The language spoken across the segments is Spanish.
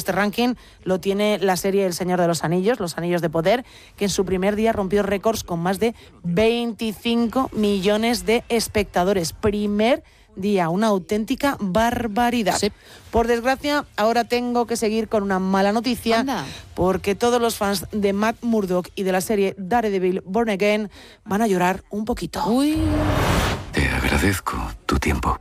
este ranking lo tiene la serie El Señor de los Anillos, Los Anillos de Poder, que en su primer día rompió récords con más de 25 millones de espectadores. Primer día, una auténtica barbaridad. Sí. Por desgracia, ahora tengo que seguir con una mala noticia. Anda. Porque todos los fans de Matt Murdock y de la serie Daredevil Born Again van a llorar un poquito. Uy. Te agradezco tu tiempo.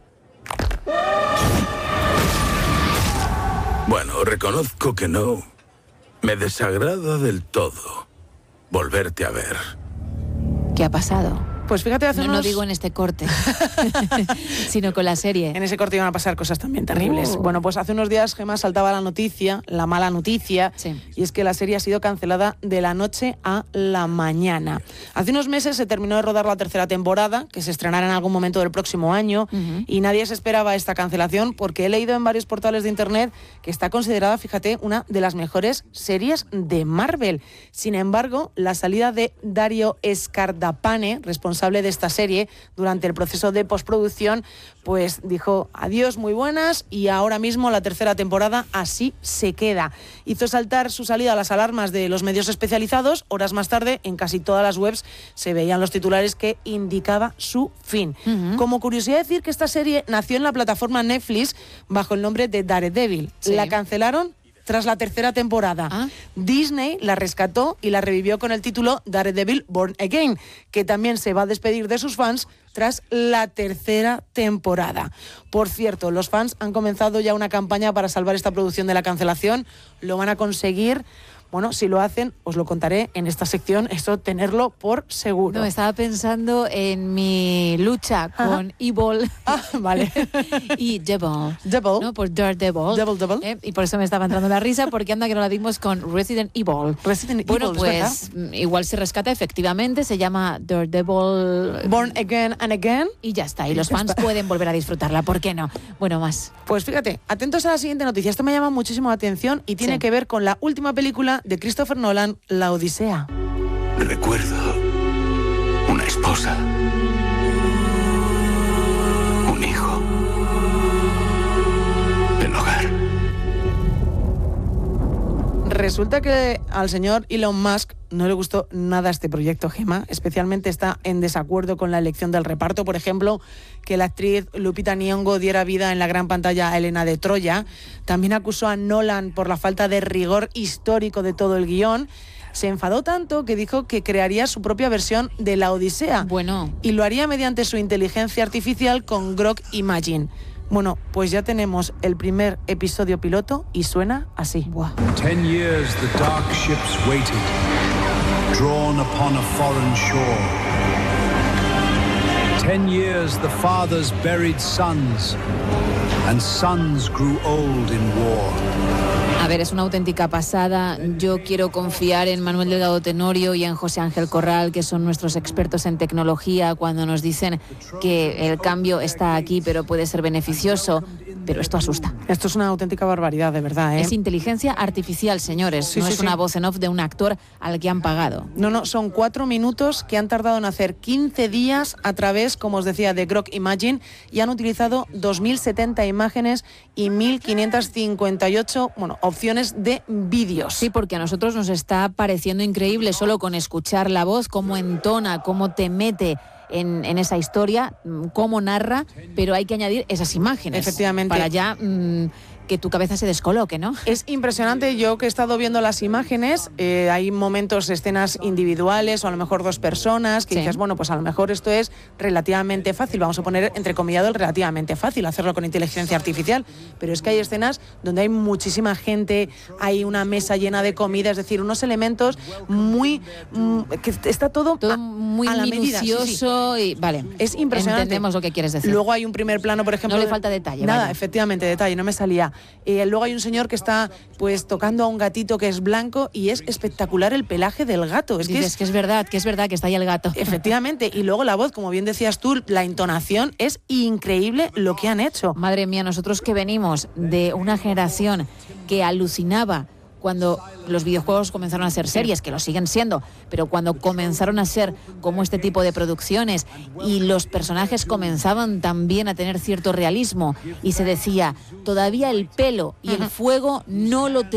Bueno, reconozco que no. Me desagrada del todo volverte a ver. ¿Qué ha pasado? Pues fíjate, hace No unos... digo en este corte, sino con la serie. En ese corte iban a pasar cosas también terribles. Oh. Bueno, pues hace unos días, Gemma, saltaba la mala noticia, Sí. y es que la serie ha sido cancelada de la noche a la mañana. Hace unos meses se terminó de rodar la tercera temporada, que se estrenará en algún momento del próximo año, y nadie se esperaba esta cancelación, porque he leído en varios portales de internet que está considerada, fíjate, una de las mejores series de Marvel. Sin embargo, la salida de Dario Scardapane, responsable de esta serie, durante el proceso de postproducción, pues dijo adiós, muy buenas, y ahora mismo la tercera temporada así se queda. Hizo saltar su salida a las alarmas de los medios especializados. Horas más tarde, en casi todas las webs se veían los titulares que indicaba su fin. Como curiosidad, decir que esta serie nació en la plataforma Netflix bajo el nombre de Daredevil. Sí. La cancelaron tras la tercera temporada. Ah. Disney la rescató y la revivió con el título Daredevil Born Again, que también se va a despedir de sus fans tras la tercera temporada. Por cierto, los fans han comenzado ya una campaña para salvar esta producción de la cancelación. Lo van a conseguir. Bueno, si lo hacen, os lo contaré en esta sección, eso tenerlo por seguro. No, estaba pensando en mi lucha con Evil Vale. y Devil. Devil. ¿No? Por Daredevil. Devil. Y por eso me estaba entrando la risa, porque anda que no la dimos con Resident Evil. Bueno, Evil, pues igual se rescata efectivamente, se llama Daredevil Born Again and Again. y ya está. Y los fans pueden volver a disfrutarla, ¿por qué no? Bueno, más. Pues fíjate, atentos a la siguiente noticia. Esto me llama muchísimo la atención y tiene Sí. que ver con la última película de Christopher Nolan, La Odisea. Recuerdo una esposa, un hijo, el hogar. Resulta que al señor Elon Musk no le gustó nada este proyecto, Gemma. Especialmente está en desacuerdo con la elección del reparto. Por ejemplo, que la actriz Lupita Nyong'o diera vida en la gran pantalla a Helena de Troya. También acusó a Nolan por la falta de rigor histórico de todo el guión. Se enfadó tanto que dijo que crearía su propia versión de La Odisea. Bueno. Y lo haría mediante su inteligencia artificial con Grok Imagine. Bueno, pues ya tenemos el primer episodio piloto y suena así. Buah. 10 years the dark ships waited, drawn upon a foreign shore. 10 years the fathers buried sons, and sons grew old in war. A ver, es una auténtica pasada. Yo quiero confiar en Manuel Delgado Tenorio y en José Ángel Corral, que son nuestros expertos en tecnología, cuando nos dicen que el cambio está aquí, pero puede ser beneficioso. Pero esto asusta. Esto es una auténtica barbaridad, de verdad, ¿eh? Es inteligencia artificial, señores. Sí, no sí, es sí. una voz en off de un actor al que han pagado. No, son 4 minutos que han tardado en hacer 15 días a través, como os decía, de Grok Imagine, y han utilizado 2.070 imágenes y 1.558, opciones de vídeos. Sí, porque a nosotros nos está pareciendo increíble solo con escuchar la voz, cómo entona, cómo te mete en esa historia, cómo narra, pero hay que añadir esas imágenes. Efectivamente. Para ya que tu cabeza se descoloque, ¿no? Es impresionante. Yo que he estado viendo las imágenes, hay momentos, escenas individuales o a lo mejor 2 personas que Sí. dices, bueno, pues a lo mejor esto es relativamente fácil, vamos a poner entrecomillado el relativamente fácil, hacerlo con inteligencia artificial, pero es que hay escenas donde hay muchísima gente, hay una mesa llena de comida, es decir, unos elementos muy... que está todo muy a la medida, minucioso sí. y vale. Es impresionante. Entendemos lo que quieres decir. Luego hay un primer plano, por ejemplo... No le falta detalle. Nada, vaya. efectivamente, detalle, no me salía. Luego hay un señor que está pues tocando a un gatito que es blanco y es espectacular el pelaje del gato. Dices que es verdad que está ahí el gato. Efectivamente, y luego la voz, como bien decías tú, la entonación, es increíble lo que han hecho. Madre mía, nosotros que venimos de una generación que alucinaba cuando los videojuegos comenzaron a ser series, que lo siguen siendo, pero cuando comenzaron a ser como este tipo de producciones y los personajes comenzaban también a tener cierto realismo y se decía, todavía el pelo y el fuego no lo